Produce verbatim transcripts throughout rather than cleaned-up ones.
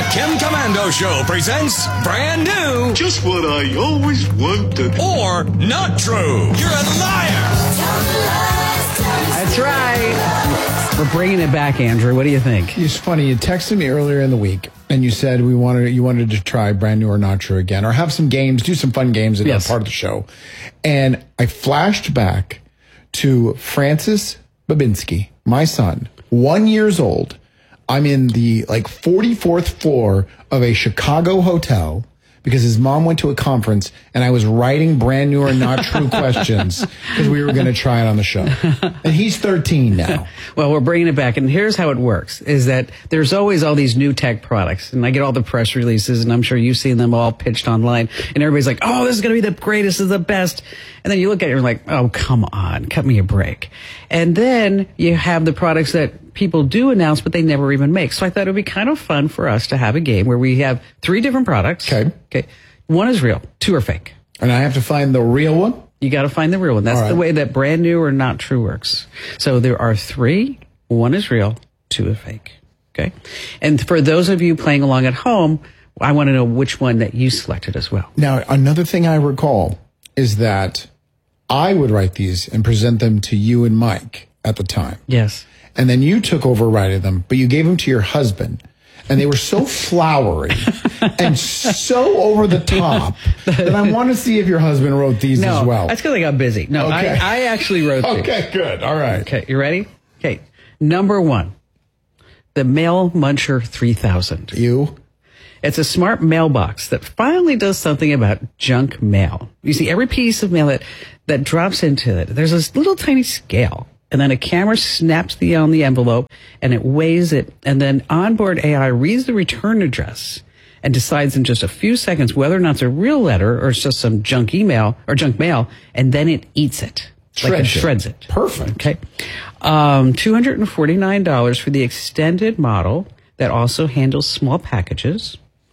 Kim Commando Show presents brand new. Just what I always wanted. Or not true. You're a liar. That's right. We're bringing it back, Andrew. What do you think? It's funny. You texted me earlier in the week, and you said we wanted you wanted to try brand new or not true again, or have some games, do some fun games that Yes. are part of the show. And I flashed back to Francis Babinski, my son, one years old. I'm in the like forty-fourth floor of a Chicago hotel because his mom went to a conference, and I was writing brand new or not true questions because we were going to try it on the show. And he's thirteen now. Well, we're bringing it back, and here's how it works, is that there's always all these new tech products, and I get all the press releases, and I'm sure you've seen them all pitched online, and everybody's like, oh, this is going to be the greatest, this is the best. And then you look at it and you're like, oh, come on, cut me a break. And then you have the products that people do announce, but they never even make. So I thought it would be kind of fun for us to have a game where we have three different products. Okay. Okay. One is real, two are fake. And I have to find the real one? You got to find the real one. That's All right. the way that brand new or not true works. So there are three. One is real, two are fake. Okay. And for those of you playing along at home, I want to know which one that you selected as well. Now, another thing I recall is that I would write these and present them to you and Mike at the time. Yes. And then you took over writing them, but you gave them to your husband. And they were so flowery and so over the top that I want to see if your husband wrote these No, as well. that's because I got busy. No, Okay. I, I actually wrote these. Okay, good. All right. Okay, you ready? Okay. Number one, the Mail Muncher three thousand. You? It's a smart mailbox that finally does something about junk mail. You see, every piece of mail that, that drops into it, there's this little tiny scale. And then a camera snaps the on the envelope and it weighs it. And then onboard A I reads the return address and decides in just a few seconds whether or not it's a real letter or it's just some junk email or junk mail. And then it eats it. Like it Shreds it. shreds it. Perfect. Okay. Um, two hundred forty-nine dollars for the extended model that also handles small packages.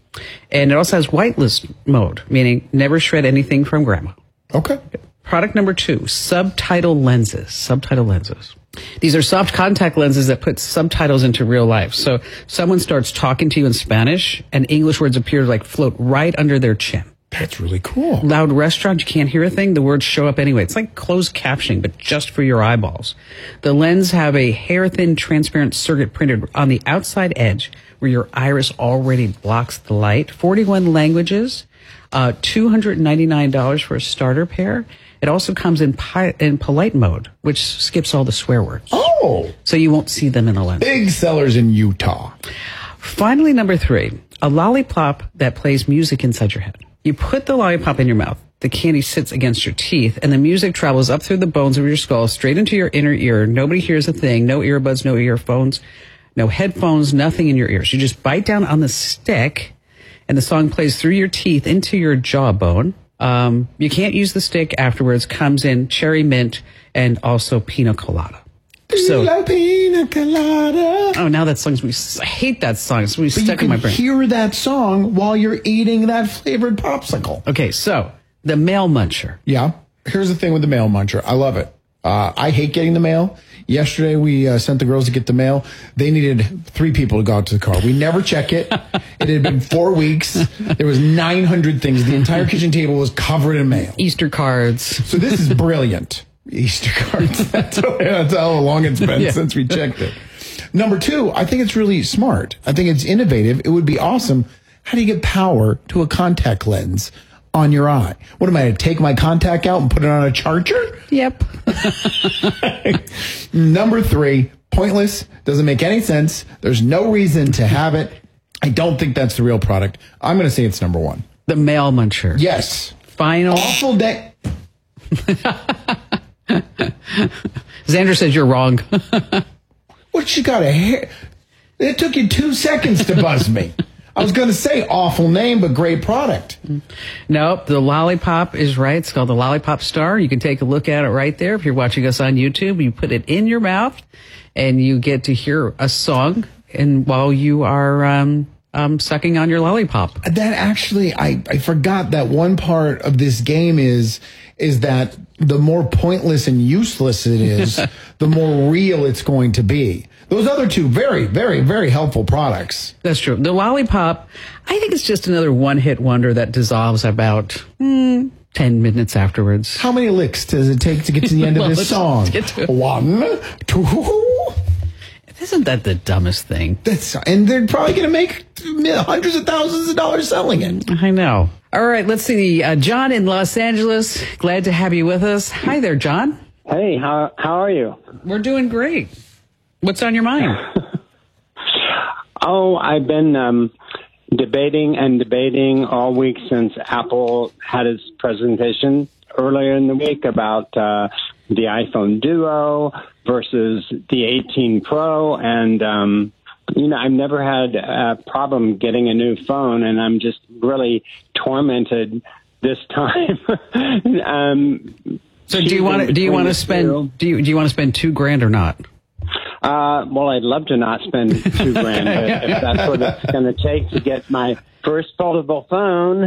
And it also has whitelist mode, meaning never shred anything from grandma. Okay. Product number two, subtitle lenses. Subtitle lenses. These are soft contact lenses that put subtitles into real life. So someone starts talking to you in Spanish and English words appear like float right under their chin. That's really cool. Loud restaurant, you can't hear a thing. The words show up anyway. It's like closed captioning, but just for your eyeballs. The lens have a hair-thin transparent circuit printed on the outside edge where your iris already blocks the light. forty-one languages, uh, two hundred ninety-nine dollars for a starter pair. It also comes in, pi- in polite mode, which skips all the swear words. Oh. So you won't see them in the lens. Big sellers in Utah. Finally, number three, a lollipop that plays music inside your head. You put the lollipop in your mouth, the candy sits against your teeth, and the music travels up through the bones of your skull, straight into your inner ear. Nobody hears a thing, no earbuds, no earphones, no headphones, nothing in your ears. You just bite down on the stick, and the song plays through your teeth into your jawbone. Um, you can't use the stick afterwards, comes in cherry mint and also pina colada. So, La pina colada. oh, now that song's, I hate that song. It's really But you stuck in my can brain. hear that song while you're eating that flavored popsicle. Okay, so the Mail Muncher. Yeah. Here's the thing with the mail muncher. I love it. Uh, I hate getting the mail. Yesterday, we uh, sent the girls to get the mail. They needed three people to go out to the car. We never check it. It had been four weeks. There was nine hundred things. The entire kitchen table was covered in mail. Easter cards. So this is brilliant. Easter cards. That's how, that's how long it's been Yeah. since we checked it. Number two, I think it's really smart. I think it's innovative. It would be awesome. How do you get power to a contact lens on your eye? What am I to take my contact out and put it on a charger? Yep. Number three, pointless. Doesn't make any sense. There's no reason to have it. I don't think that's the real product. I'm going to say it's number one. The Mail Muncher. Yes. Final. Awful day. Xander says you're wrong. What, she got a hair? It took you two seconds to buzz me. I was going to say awful name, but great product. Nope, the lollipop is right. It's called the Lollipop Star. You can take a look at it right there. If you're watching us on YouTube, you put it in your mouth and you get to hear a song and while you are um, um, sucking on your lollipop. That actually, I, I forgot that one part of this game is is that the more pointless and useless it is, the more real it's going to be. Those other two, very, very, very helpful products. That's true. The Lollipop, I think it's just another one-hit wonder that dissolves about mm, ten minutes afterwards. How many licks does it take to get to the end Well, of let's this song? get to it. One, two. Isn't that the dumbest thing? That's, and they're probably going to make hundreds of thousands of dollars selling it. I know. All right, let's see. Uh, John in Los Angeles, glad to have you with us. Hi there, John. Hey, how how are you? We're doing great. What's on your mind? Oh, I've been um, debating and debating all week since Apple had its presentation earlier in the week about uh, the iPhone Duo versus the eighteen Pro. And, um, you know, I've never had a problem getting a new phone, and I'm just really tormented this time. um, So do you want to do you want to spend do you do you want to spend two grand or not? Uh, well, I'd love to not spend two grand, but if that's what it's going to take to get my first foldable phone.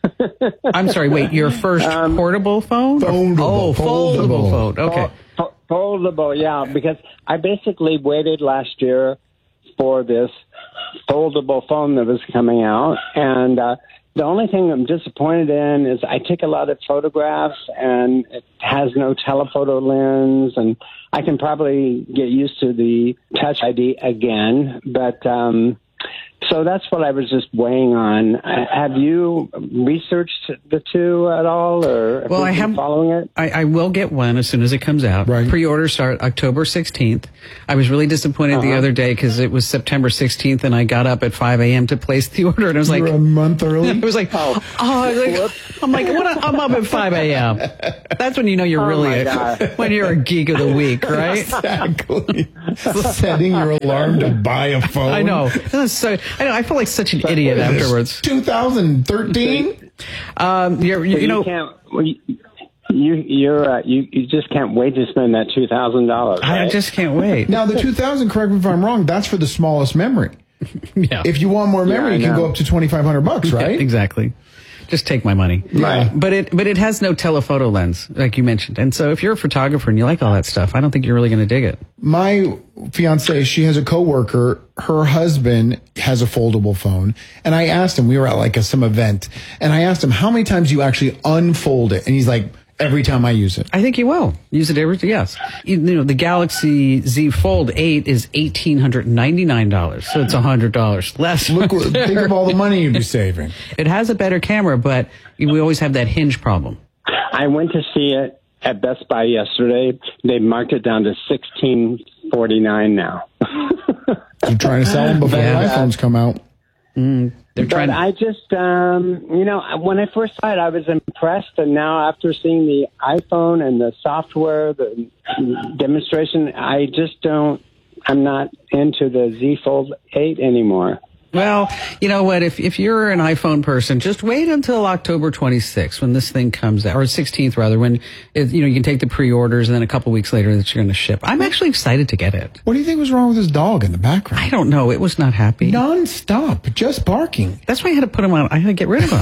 I'm sorry. Wait, your first um, portable phone? Foldable. Oh, foldable, Foldable. phone. Okay. Fo- foldable, yeah, because I basically waited last year for this foldable phone that was coming out, and uh, the only thing I'm disappointed in is I take a lot of photographs, and it has no telephoto lens, and I can probably get used to the Touch I D again, but um, so that's what I was just weighing on. Uh, have you researched the two at all, or have Well, you I been have following it? I, I will get one as soon as it comes out. Right. Pre-orders start October sixteenth. I was really disappointed the Uh-huh. other day because it was September sixteenth, and I got up at five a.m. to place the order, and I was like, You're a month early. it was like, oh, I was like, I'm like, what? I'm up at five a.m. That's when you know you're Oh, really my a, God. when you're a geek of the week, right? Exactly. Setting your alarm to buy a phone. I know. That's so, I know. I feel like such an idiot afterwards. two thousand thirteen? Um, you're, you, But you know, can't. Well, you, you you're uh, you you just can't wait to spend that two thousand dollars. I just can't wait. Now, the two thousand, correct me if I'm wrong, that's for the smallest memory. Yeah. If you want more memory, I you can know. go up to twenty-five hundred bucks, right? Yeah, exactly. Just take my money. Right. But it but it has no telephoto lens, like you mentioned. And so if you're a photographer and you like all that stuff, I don't think you're really going to dig it. My fiance, she has a coworker. Her husband has a foldable phone. And I asked him, we were at like a, some event, and I asked him, how many times do you actually unfold it? And he's like, every time I use it. I think you will use it every yes. You know, the Galaxy Z Fold eight is one thousand eight hundred ninety-nine dollars, so it's one hundred dollars less. Look, think of all the money you'd be saving. It has a better camera, but we always have that hinge problem. I went to see it at Best Buy yesterday. They marked it down to sixteen forty nine now. You're trying to sell them before Yeah. the iPhones come out. Mm, they're But trying. I just, um, you know, when I first saw it, I was impressed, and now after seeing the iPhone and the software, the demonstration, I just don't. I'm not into the Z Fold eight anymore. Well, you know what? If if you're an iPhone person, just wait until October twenty-sixth when this thing comes out, or sixteenth rather, when it, you know you can take the pre-orders, and then a couple weeks later that you're going to ship. I'm actually excited to get it. What do you think was wrong with his dog in the background? I don't know. It was not happy. Non-stop, just barking. That's why I had to put him on. I had to get rid of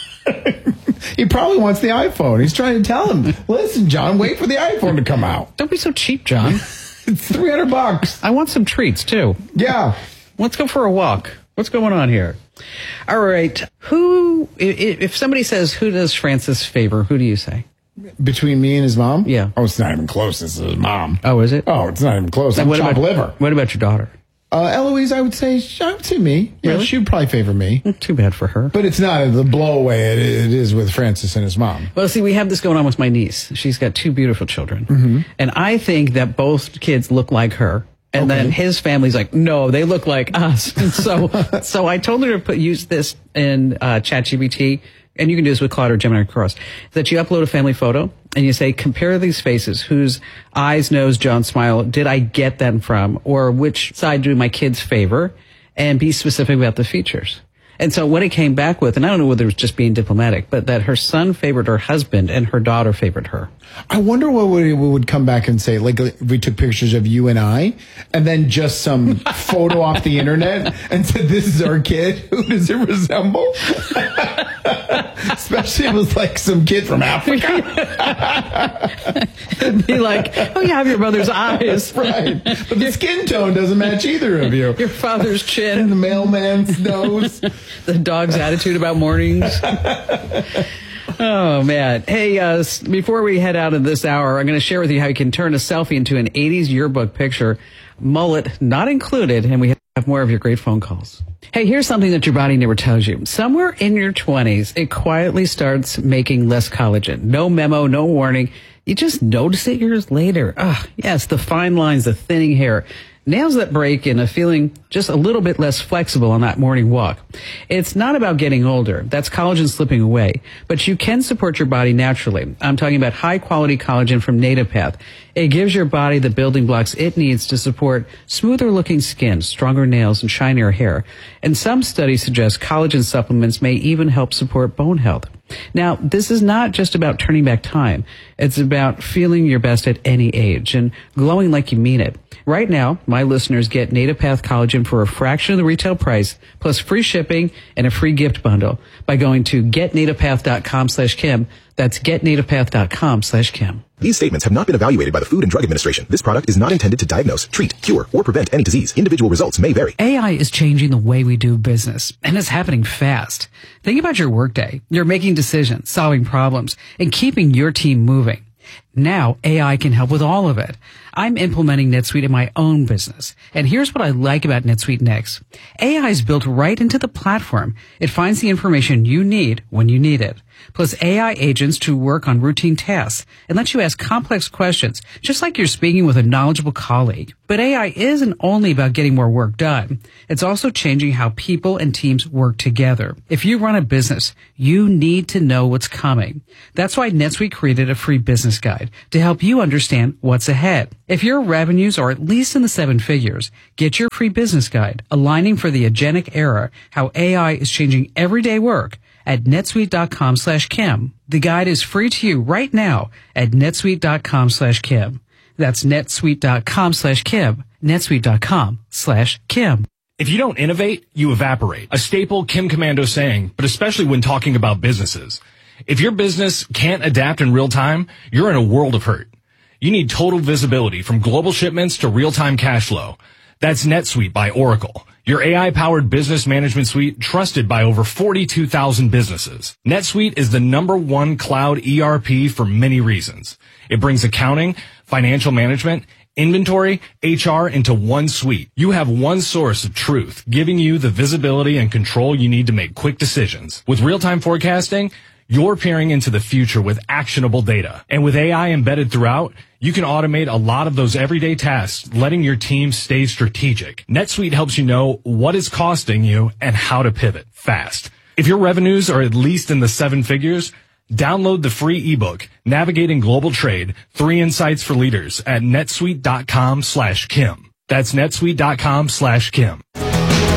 him. He probably wants the iPhone. He's trying to tell him, listen, John, wait for the iPhone to come out. Don't be so cheap, John. It's three hundred bucks. I want some treats too. Yeah. Let's go for a walk. What's going on here? All right. Who, i- i- if somebody says, who does Francis favor, who do you say? Between me and his mom? Yeah. Oh, it's not even close. This is his mom. Oh, is it? Oh, it's not even close. I'm what chopped about liver. What about your daughter? Uh, Eloise, I would say, I would say me. Yeah, Really? she would probably favor me. Too bad for her. But it's not the blowaway it, it is with Francis and his mom. Well, see, we have this going on with my niece. She's got two beautiful children. Mm-hmm. And I think that both kids look like her. And then his family's like, no, they look like us. And so, so I told her to put, use this in, uh, ChatGPT, and you can do this with Claude or Gemini Cross, that you upload a family photo and you say, compare these faces. Whose eyes, nose, jaw, and smile did I get them from? Or which side do my kids favor? And be specific about the features. And so what it came back with, and I don't know whether it was just being diplomatic, but that her son favored her husband and her daughter favored her. I wonder what we would come back and say, like if we took pictures of you and I, and then just some photo off the internet and said, this is our kid. Who does it resemble? Especially if it was like some kid from Africa. It'd be like, oh, you have your mother's eyes. Right. But the skin tone doesn't match either of you. Your father's chin. And the mailman's nose. The dog's attitude about mornings. Oh, man. Hey, uh, before we head out of this hour, I'm going to share with you how you can turn a selfie into an eighties yearbook picture, mullet not included, and we have more of your great phone calls. Hey, here's something that your body never tells you. Somewhere in your twenties, it quietly starts making less collagen. No memo, no warning. You just notice it years later. Ah, yes, the fine lines, the thinning hair. Nails that break and a feeling just a little bit less flexible on that morning walk. It's not about getting older. That's collagen slipping away. But you can support your body naturally. I'm talking about high-quality collagen from NativePath. It gives your body the building blocks it needs to support smoother-looking skin, stronger nails, and shinier hair. And some studies suggest collagen supplements may even help support bone health. Now, this is not just about turning back time. It's about feeling your best at any age and glowing like you mean it. Right now, my listeners get NativePath Collagen for a fraction of the retail price, plus free shipping and a free gift bundle by going to getnativepath.com slash Kim. That's getnativepath.com slash Kim. These statements have not been evaluated by the Food and Drug Administration. This product is not intended to diagnose, treat, cure, or prevent any disease. Individual results may vary. A I is changing the way we do business, and it's happening fast. Think about your workday. You're making decisions, solving problems, and keeping your team moving. Now, A I can help with all of it. I'm implementing NetSuite in my own business. And here's what I like about NetSuite Next. A I is built right into the platform. It finds the information you need when you need it. Plus A I agents to work on routine tasks and lets you ask complex questions, just like you're speaking with a knowledgeable colleague. But A I isn't only about getting more work done. It's also changing how people and teams work together. If you run a business, you need to know what's coming. That's why NetSuite created a free business guide to help you understand what's ahead. If your revenues are at least in the seven figures, get your free business guide, Aligning for the Agentic Era, How A I is Changing Everyday Work, at netsuite.com slash Kim. The guide is free to you right now at netsuite.com slash Kim. That's netsuite.com slash Kim. netsuite.com slash Kim. If you don't innovate, you evaporate. A staple Kim Komando saying, but especially when talking about businesses. If your business can't adapt in real time, you're in a world of hurt. You need total visibility from global shipments to real-time cash flow. That's NetSuite by Oracle, your A I-powered business management suite trusted by over forty-two thousand businesses. NetSuite is the number one cloud E R P for many reasons. It brings accounting, financial management, inventory, H R into one suite. You have one source of truth, giving you the visibility and control you need to make quick decisions. With real-time forecasting, you're peering into the future with actionable data. And with A I embedded throughout, you can automate a lot of those everyday tasks, letting your team stay strategic. NetSuite helps you know what is costing you and how to pivot fast. If your revenues are at least in the seven figures, download the free ebook, Navigating Global Trade, Three Insights for Leaders at netsuite.com slash Kim. That's netsuite.com slash Kim.